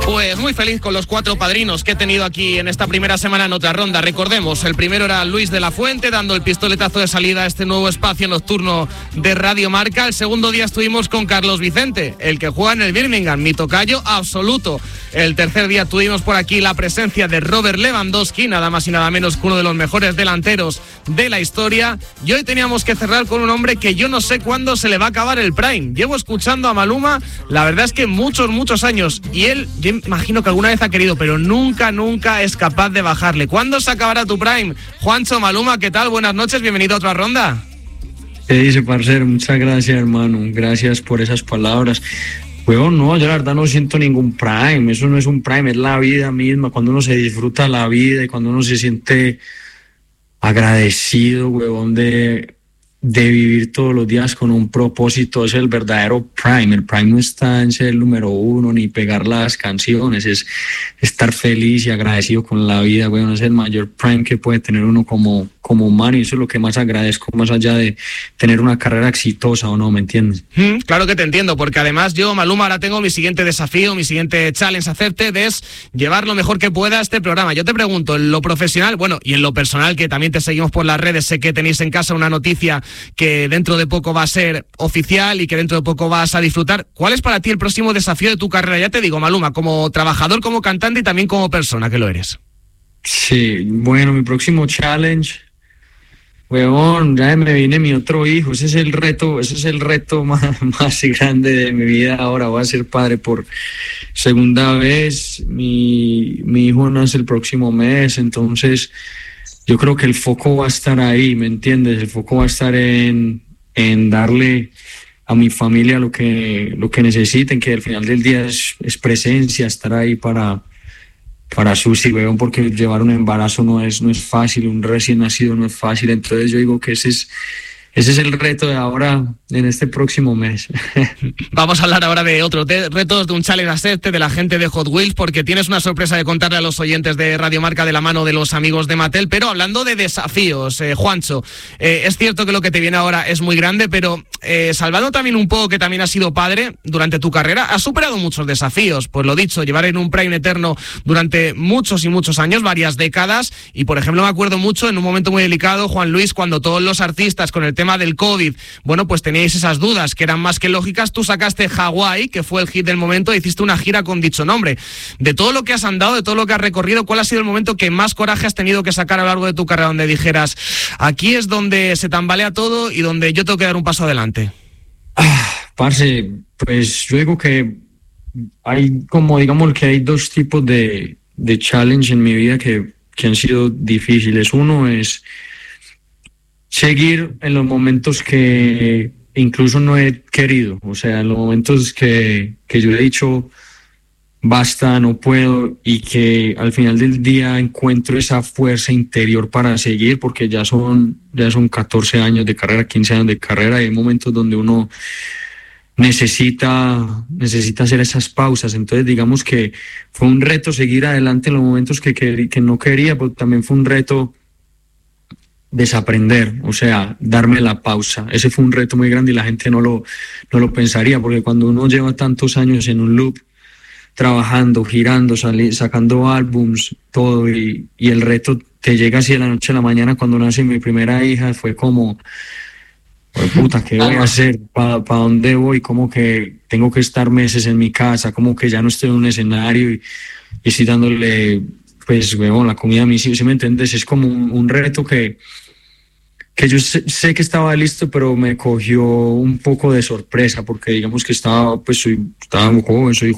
Pues muy feliz con los 4 padrinos que he tenido aquí en esta primera semana en otra ronda. Recordemos, el primero era Luis de la Fuente, dando el pistoletazo de salida a este nuevo espacio nocturno de Radio Marca. El segundo día estuvimos con Carlos Vicente, el que juega en el Birmingham, mi tocayo absoluto. El tercer día tuvimos por aquí la presencia de Robert Lewandowski, nada más y nada menos que uno de los mejores delanteros de la historia. Y hoy teníamos que cerrar con un hombre que yo no sé cuándo se le va a acabar el prime. Llevo escuchando a Maluma, la verdad es que muchos años, y él, yo imagino que alguna vez ha querido, pero nunca es capaz de bajarle. ¿Cuándo se acabará tu prime? Juancho, Maluma, ¿qué tal? Buenas noches, bienvenido a otra ronda. ¿Qué dice, parcero? Muchas gracias, hermano, gracias por esas palabras. Huevón, no, yo la verdad no siento ningún prime, eso no es un prime, es la vida misma, cuando uno se disfruta la vida y cuando uno se siente agradecido, huevón, de vivir todos los días con un propósito, es el verdadero prime. El prime no está en ser el número 1 ni pegar las canciones, es estar feliz y agradecido con la vida, bueno, es el mayor prime que puede tener uno como humano, y eso es lo que más agradezco, más allá de tener una carrera exitosa o no, ¿me entiendes? Claro que te entiendo, porque además yo, Maluma, ahora tengo mi siguiente desafío, mi siguiente challenge a hacerte, es llevar lo mejor que pueda a este programa. Yo te pregunto, en lo profesional, bueno, y en lo personal, que también te seguimos por las redes, sé que tenéis en casa una noticia que dentro de poco va a ser oficial y que dentro de poco vas a disfrutar. ¿Cuál es para ti el próximo desafío de tu carrera? Ya te digo, Maluma, como trabajador, como cantante y también como persona, que lo eres. Sí, bueno, mi próximo challenge, huevón, ya me viene mi otro hijo, ese es el reto más grande de mi vida. Ahora voy a ser padre por segunda vez, mi hijo nace el próximo mes, entonces yo creo que el foco va a estar ahí, ¿me entiendes? El foco va a estar en darle a mi familia lo que necesiten, que al final del día es presencia, estar ahí para Susi, weón, porque llevar un embarazo no es fácil, un recién nacido no es fácil. Entonces yo digo que ese es el reto de ahora, en este próximo mes. Vamos a hablar ahora de otros retos, de un challenge a hacerte, de la gente de Hot Wheels, porque tienes una sorpresa de contarle a los oyentes de Radio Marca de la mano de los amigos de Mattel. Pero hablando de desafíos, Juancho, es cierto que lo que te viene ahora es muy grande, pero salvando también un poco que también has sido padre durante tu carrera, has superado muchos desafíos. Pues lo dicho, llevar en un prime eterno durante muchos y muchos años, varias décadas, y por ejemplo me acuerdo mucho en un momento muy delicado, Juan Luis, cuando todos los artistas con el tema del COVID, bueno, pues teníais esas dudas que eran más que lógicas. Tú sacaste Hawái, que fue el hit del momento, e hiciste una gira con dicho nombre. De todo lo que has andado, de todo lo que has recorrido, ¿cuál ha sido el momento que más coraje has tenido que sacar a lo largo de tu carrera, donde dijeras, aquí es donde se tambalea todo y donde yo tengo que dar un paso adelante? Parce, pues yo digo que hay digamos que hay dos tipos de challenge en mi vida que han sido difíciles. Uno es seguir en los momentos que incluso no he querido, o sea, en los momentos que yo he dicho basta, no puedo, y que al final del día encuentro esa fuerza interior para seguir, porque ya son 14 años de carrera, 15 años de carrera, y hay momentos donde uno necesita hacer esas pausas. Entonces digamos que fue un reto seguir adelante en los momentos que no quería, pero también fue un reto desaprender, o sea, darme la pausa. Ese fue un reto muy grande y la gente no lo pensaría, porque cuando uno lleva tantos años en un loop, trabajando, girando, sacando álbums, todo, y el reto te llega así de la noche a la mañana. Cuando nace mi primera hija fue como, puta, ¿qué voy a hacer? ¿Para dónde voy? Como que tengo que estar meses en mi casa, como que ya no estoy en un escenario y estoy dándole, pues, huevón, la comida a mis hijos, ¿sí me entiendes? Es como un reto que yo sé que estaba listo, pero me cogió un poco de sorpresa, porque digamos que estaba muy joven, soy